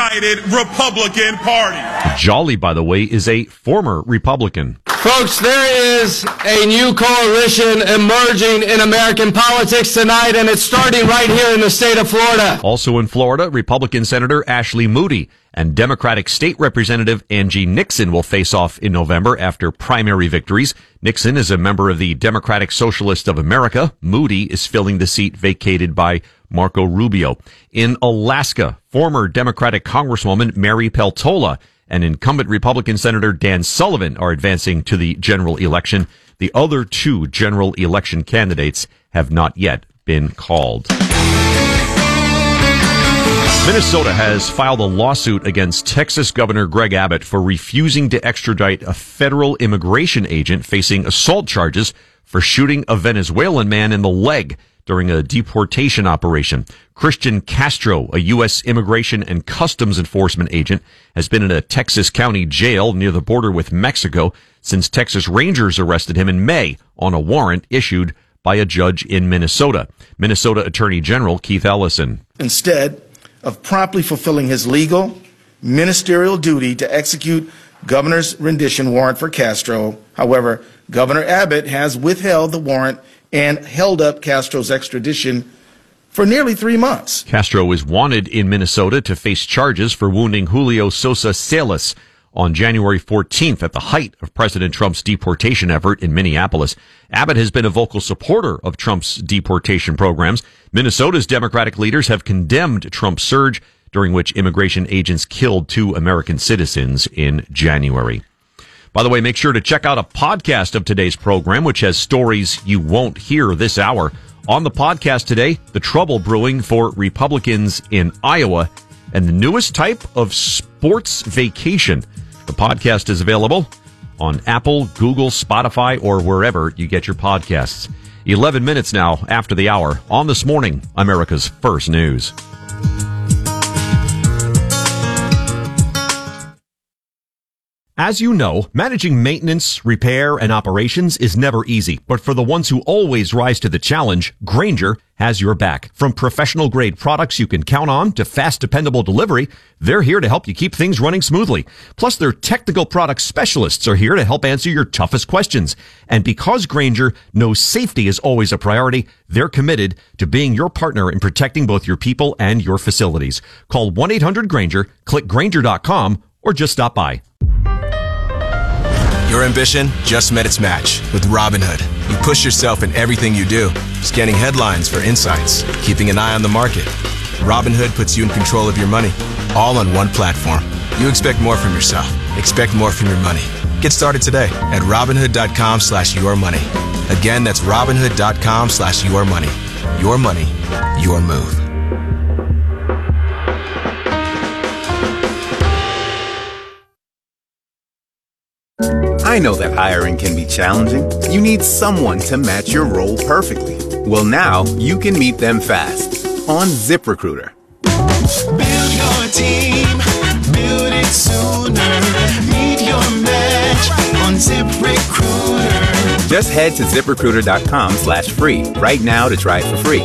United Republican Party. Jolly, by the way, is a former Republican. Folks, there is a new coalition emerging in American politics tonight, and it's starting right here in the state of Florida. Also in Florida, Republican Senator Ashley Moody and Democratic State Representative Angie Nixon will face off in November after primary victories. Nixon is a member of the Democratic Socialists of America. Moody is filling the seat vacated by Marco Rubio. In Alaska, former Democratic Congresswoman Mary Peltola and incumbent Republican Senator Dan Sullivan are advancing to the general election. The other two general election candidates have not yet been called. Minnesota has filed a lawsuit against Texas Governor Greg Abbott for refusing to extradite a federal immigration agent facing assault charges for shooting a Venezuelan man in the leg during a deportation operation. Christian Castro, a U.S. Immigration and Customs Enforcement agent, has been in a Texas county jail near the border with Mexico since Texas Rangers arrested him in May on a warrant issued by a judge in Minnesota. Minnesota Attorney General Keith Ellison. Instead of promptly fulfilling his legal, ministerial duty to execute governor's rendition warrant for Castro, however, Governor Abbott has withheld the warrant and held up Castro's extradition for nearly 3 months. Castro is wanted in Minnesota to face charges for wounding Julio Sosa Salas on January 14th at the height of President Trump's deportation effort in Minneapolis. Abbott has been a vocal supporter of Trump's deportation programs. Minnesota's Democratic leaders have condemned Trump's surge, during which immigration agents killed 2 American citizens in January. By the way, make sure to check out a podcast of today's program, which has stories you won't hear this hour. On the podcast today, the trouble brewing for Republicans in Iowa and the newest type of sports vacation. The podcast is available on Apple, Google, Spotify, or wherever you get your podcasts. 11 minutes now after the hour on This Morning, America's First News. As you know, managing maintenance, repair, and operations is never easy. But for the ones who always rise to the challenge, Grainger has your back. From professional-grade products you can count on to fast, dependable delivery, they're here to help you keep things running smoothly. Plus, their technical product specialists are here to help answer your toughest questions. And because Grainger knows safety is always a priority, they're committed to being your partner in protecting both your people and your facilities. Call 1-800-GRAINGER, click Grainger.com, or just stop by. Your ambition just met its match with Robinhood. You push yourself in everything you do, scanning headlines for insights, keeping an eye on the market. Robinhood puts you in control of your money, all on one platform. You expect more from yourself. Expect more from your money. Get started today at Robinhood.com/yourmoney. Again, that's Robinhood.com/yourmoney. Your money, your move. I know that hiring can be challenging. You need someone to match your role perfectly. Well, now you can meet them fast on ZipRecruiter. Build your team, build it sooner. Meet your match on ZipRecruiter. Just head to ZipRecruiter.com/free right now to try it for free.